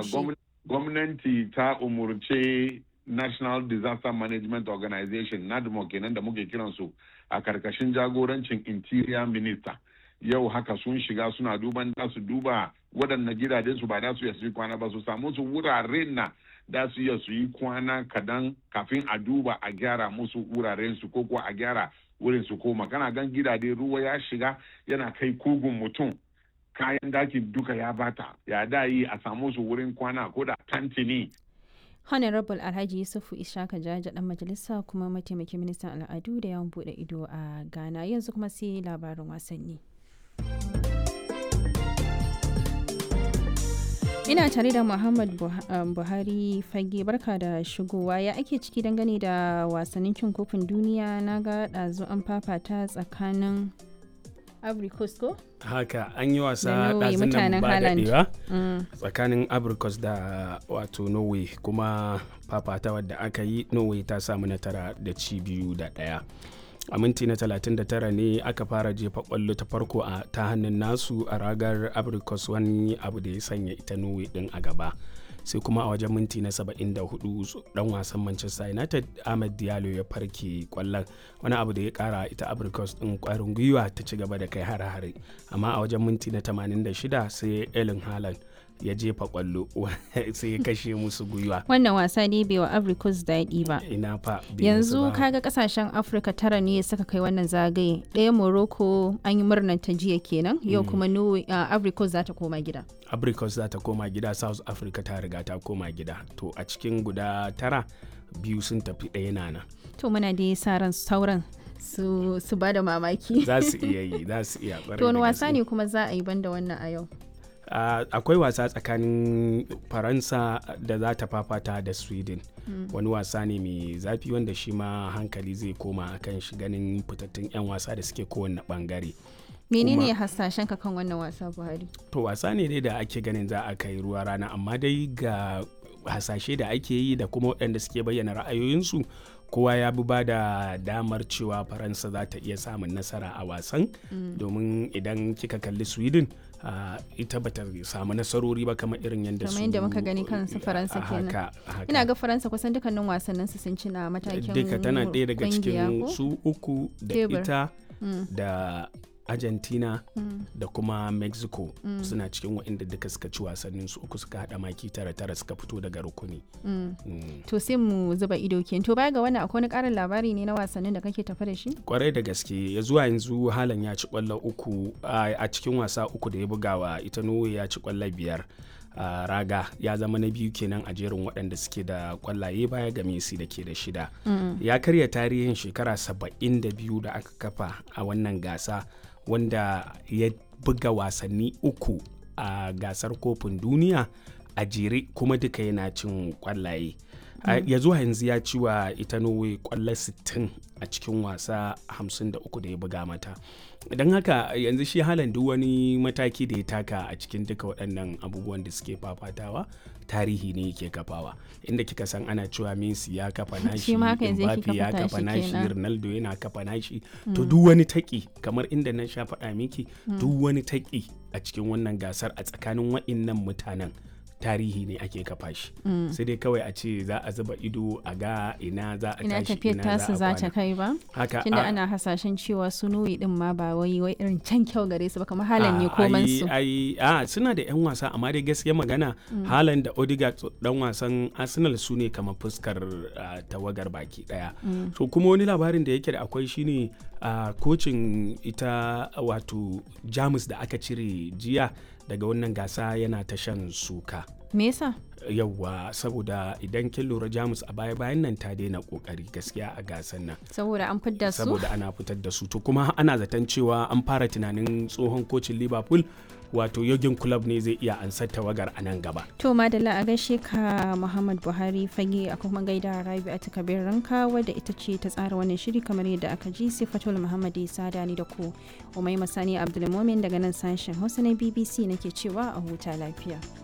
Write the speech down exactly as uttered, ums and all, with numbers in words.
shi. Gwamnati ta umurce National Disaster Management Organization NADMO kenan da muke kiransu a karkashin jagorancin Interior Minister. Yau haka sun shiga suna duban da su duba waɗannan gidajen su ba da su yi kwana ba su samu su wuraren na da su iya su yi kwana kadan kafin a duba a gyara musu wuraren su ko kuwa a gyara wurin su koma. Kana gan gidaje ruwa ya shiga yana kai kugun mutum, kayan daki duka ya bata, ya da yi a samu su wurin kwana ko da tantini. Honorable Alhaji Yusufu Ishaka Jaja dan majalisa kuma mataimakin ministan al'adu da yawan bude ido a Ghana. Yanzu kuma sai labarin wasanni. Ina tare da Muhammad Buhari Fage, barka da shigowa. Ya ake ciki dangane da wasannin cin kofin duniya? Na ga ɗazu an fafata tsakanin Ivory Coast ko? Haka an yi wasa ɗazun nan ba daɗewa tsakanin Ivory Coast da wato Norway, kuma fafata wadda aka yi Norway ta samu nasara da ci biyu da ɗaya. A minti na talatin da tara ne aka fara jefa kwallo ta farko a ta hannun nasu a ragar Ivory Coast, wani abu da ya sanya ita Norway din a gaba. Sai kuma a wajen minti na saba'in da hudu dan wasan Manchester United Ahmed Diallo ya farke kwallon, wani abu da ya kara ita Ivory Coast din kwarin gwiwa ta ci gaba da kai hare-hare. Amma a wajen minti na tamanin da shida sai Erling Haaland ya jefa kwallo sai ya kashe musu gwiwa. Wannan wasa ne bai wa Ivory Coast daɗi ba. Ina fa yanzu kaga kasashen Afirka tara ne suka kai wannan zagaye. Ɗaya Morocco an yi murnar ta jiya kenan, yau kuma Ivory Coast za ta koma gida. Ivory Coast za ta koma gida, South Africa ta riga ta koma gida. To a cikin guda tara biyu sun tafi, ɗaya nana. To muna da sa ran sauran su su bada mamaki. Za su iya yi, za su iya. To wani wasa ne kuma za a yi banda wannan a yau? Uh, akwai wasa tsakanin Faransa da za ta fafata da Sweden. Mm. Wani wasa ne mai zafi wanda shi ma hankali zai koma akan shi, ganin fitattun 'yan wasa da suke kowane bangare. Menene hasashen ka kan wannan wasa, Buhari? To wasa ne dai da ake ganin za a kai ruwa rana, amma dai ga hasashe da ake yi da kuma waɗanda suke bayyana ra'ayoyinsu, kowa ya bi ba da damar cewa Faransa za ta iya samun nasara a wasan. Mm. Domin idan kika kalli Sweden Uh, ita bata samu nasarori ba kamar irin yadda su kamar yadda muka gani kansu Faransa kenan. Haka, haka. Ina ga Faransa kusan dukkanin wasannin su sun ci na matakin duka tana ɗaya daga cikin su uku da Tebur. Ita mm. da Argentina mm. da kuma Mexico mm. suna cikin waɗanda duka suka ci wasannin su uku, suka hada maki tara tara suka fito daga rukuni. Mm. Mm. To sai mu zuba ido kenan. To baya ga wannan akwai wani ƙarin labari ne na wasannin da kake tafa da shi? Kwarai da gaske, ya zuwa yanzu Haaland ya ci kwallo uku a cikin wasa uku da ya bugawa ita Norway, ya ci kwallo biyar. Uh, raga ya zama na biyu kenan a jerin waɗanda suke da kwallaye baya ga Messi da ke da shida. Mm. Ya karya tarihin shekara saba'in da biyu da aka kafa a wannan gasa, wanda ya buga wasanni uku a gasar kofin duniya a jere kuma duka yana cin kwallaye. Mm. Ya zuwa yanzu ya ci wa ita Norway kwallo sittin a cikin wasa hamsin da uku da ya buga mata. Don haka yanzu shi Haaland duk wani mataki da ya taka a cikin duka waɗannan abubuwan da suke fafatawa tarihi ne yake kafawa. Inda kika san ana cewa Messi ya kafa nashi, Mbappe ya kafa nashi, Ronaldo yana kafa nashi. Mm. To duk wani taki, kamar inda na sha faɗa miki, mm. duk wani taki a cikin wannan gasar a tsakanin waɗannan mutanen tarihi ne ake kafa shi. Mm. Sai dai kawai a ce za a zuba ido a ga ina za a tashi, ina tasu za ta kai ba. Haka tunda ana hasashen cewa su Norway din ma ba wai wai irin can kyau gare su ba, kamar Haaland ne koman su. Ai a suna da yan wasa, amma dai gaskiya magana mm. Haaland da Odegaard dan wasan Arsenal su ne kamar fuskar uh, tawagar baki daya. Mm. So kuma wani labarin da yake da akwai shine uh, kocin ita wato Jamus da aka cire jiya daga wannan gasa yana ta shan suka. Me yasa? Yawwa, saboda idan kin lura Jamus a baya bayan nan ta daina kokari gaskiya a gasan nan. Saboda an fitar da su? Saboda ana fitar da su. To kuma ana zaton cewa an fara tunanin tsohon kocin Liverpool wato Jurgen Klopp ne zai iya ansar tawagar a nan gaba. To madalla, a gaishe ka Muhammad Buhari Fage, a kuma gaida Rabi'atu Kabir Ranka wadda ita ce ta tsara wannan shiri kamar yadda aka ji. Sifatul Muhammad Isa Dani da ku Umaima Sani Abdulmumin daga nan sashen Hausa na B B C nake cewa a huta lafiya.